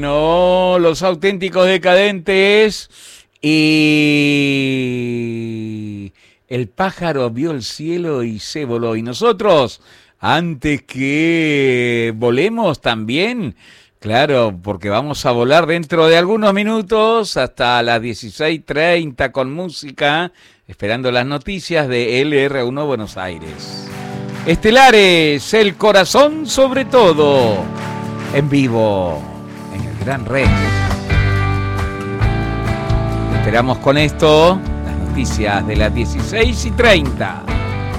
No, los auténticos decadentes y el pájaro vio el cielo y se voló. Y nosotros, antes que volemos también, claro, porque vamos a volar dentro de algunos minutos hasta las 16:30 con música, esperando las noticias de LR1 Buenos Aires. Estelares, el corazón sobre todo, en vivo. En el Gran Rex. Esperamos con esto las noticias de las 16:30.